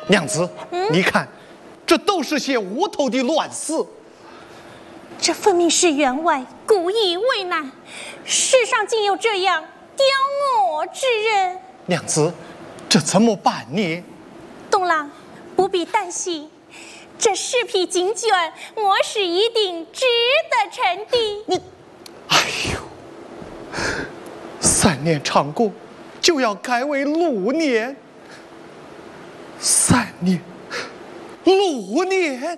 娘子，你看，这都是些无头的乱事。 这分明是员外故意为难，世上竟有这样刁我之人。 娘子，这怎么办呢？ 东郎不必担心，这10匹金绢，我是一定值得称的。 你，哎呦，3年长过，就要改为6年，3年，6年。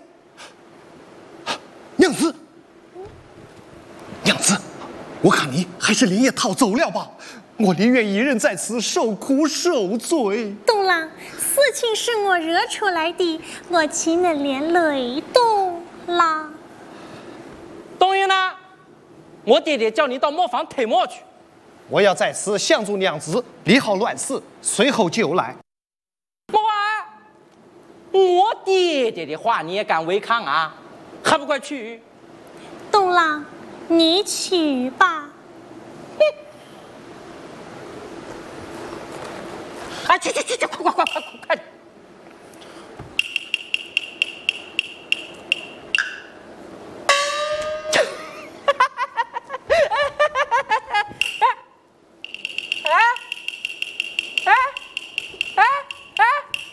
娘子，娘子，我看你还是连夜逃走了吧。我宁愿一人在此受苦受罪。 东郎，事情是我惹出来的，我岂能连累东郎？ 东云呢？我爹爹叫你到磨坊推磨去。 我要在此相助娘子，理好乱事，随后就来。 莫晚，我爹爹的话你也敢违抗啊？还不快去！ 东郎，你去吧。 哎，去，快！